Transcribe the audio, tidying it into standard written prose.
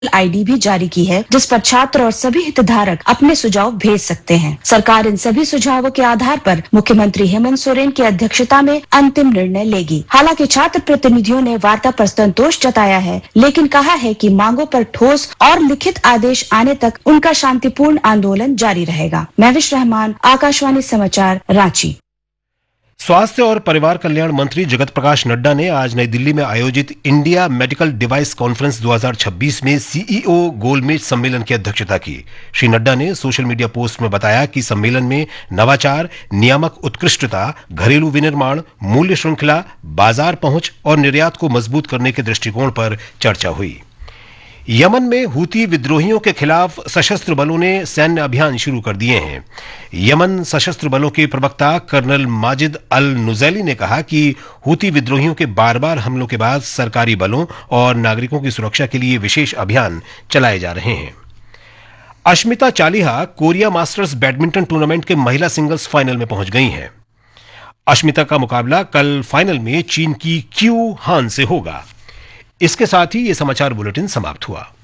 ID भी जारी की है, जिस पर छात्र और सभी हितधारक अपने सुझाव भेज सकते हैं। सरकार इन सभी सुझावों के आधार पर मुख्यमंत्री हेमंत सोरेन की अध्यक्षता में अंतिम निर्णय लेगी। हालांकि छात्र प्रतिनिधियों ने वार्ता पर संतोष जताया है, लेकिन कहा है कि मांगों पर ठोस और लिखित आदेश आने तक उनका शांतिपूर्ण आंदोलन जारी रहेगा। महविश रहमान, आकाशवाणी समाचार, रांची। स्वास्थ्य और परिवार कल्याण मंत्री जगत प्रकाश नड्डा ने आज नई दिल्ली में आयोजित इंडिया मेडिकल डिवाइस कॉन्फ्रेंस 2026 में सीईओ गोलमेज सम्मेलन की अध्यक्षता की। श्री नड्डा ने सोशल मीडिया पोस्ट में बताया कि सम्मेलन में नवाचार, नियामक उत्कृष्टता, घरेलू विनिर्माण, मूल्य श्रृंखला, बाजार पहुंच और निर्यात को मजबूत करने के दृष्टिकोण पर चर्चा हुई। यमन में हूती विद्रोहियों के खिलाफ सशस्त्र बलों ने सैन्य अभियान शुरू कर दिए हैं। यमन सशस्त्र बलों के प्रवक्ता कर्नल माजिद अल नुजैली ने कहा कि हूती विद्रोहियों के बार बार हमलों के बाद सरकारी बलों और नागरिकों की सुरक्षा के लिए विशेष अभियान चलाए जा रहे हैं। Ashmita Chaliha Korea masters badminton tournament के महिला सिंगल्स फाइनल में पहुंच गई हैं। अश्मिता का मुकाबला कल फाइनल में चीन की क्यू हान से होगा। इसके साथ ही ये समाचार बुलेटिन समाप्त हुआ।